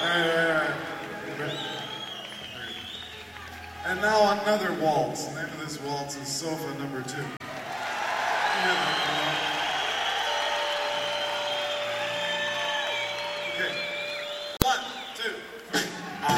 And now another waltz. The name of this waltz is Sofa Number 2. Okay. 1, 2.